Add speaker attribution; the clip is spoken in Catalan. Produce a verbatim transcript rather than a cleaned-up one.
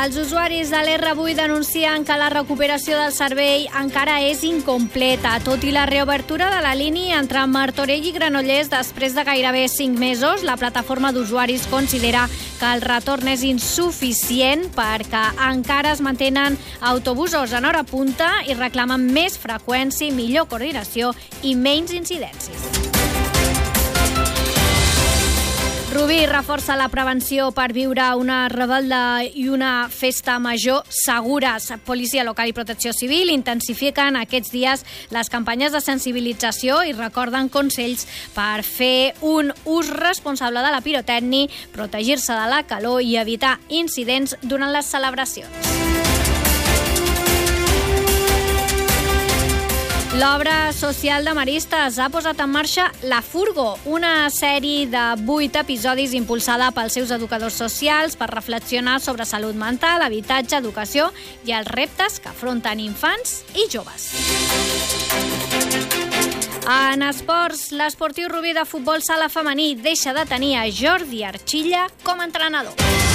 Speaker 1: Els usuaris de l'R vuit denuncien que la recuperació del servei encara és incompleta, tot i la reobertura de la línia entre Martorell i Granollers després de gairebé cinc mesos. La plataforma d'usuaris considera que el retorn és insuficient perquè encara es mantenen autobusos en hora punta i reclamen més freqüència, millor coordinació i menys incidències. Rubí reforça la prevenció per viure una rebel·la i una festa major segures. Policia local i protecció civil intensifiquen aquests dies les campanyes de sensibilització i recorden consells per fer un ús responsable de la pirotècnia, protegir-se de la calor i evitar incidents durant les celebracions. L'obra social de Maristes ha posat en marxa La Furgo, una sèrie de vuit episodis impulsada pels seus educadors socials per reflexionar sobre salut mental, habitatge, educació i els reptes que afronten infants i joves. En esports, l'esportiu rubí de futbol sala femení deixa de tenir a Jordi Archilla com a entrenador.